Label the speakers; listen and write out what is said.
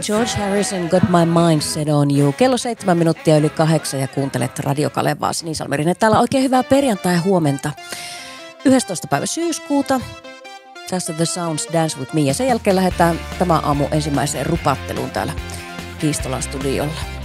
Speaker 1: George Harrison, Got My Mind Set On You. Kello 7 minuuttia yli 8 ja kuuntelet Radio Kalevaa. Sinisalmerinen täällä. Oikein hyvää perjantai-huomenta. 11. päivä syyskuuta. Tässä The Sounds Dance With Me. Ja sen jälkeen lähdetään tämä aamu ensimmäiseen rupatteluun täällä Kiistolan studiolla.